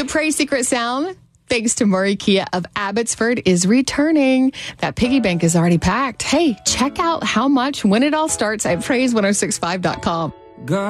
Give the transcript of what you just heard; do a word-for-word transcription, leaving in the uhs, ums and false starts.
The Praise Secret Sound, thanks to Murray Kia of Abbotsford, is returning. That piggy bank is already packed. Hey, check out how much when it all starts at praise ten sixty-five dot com.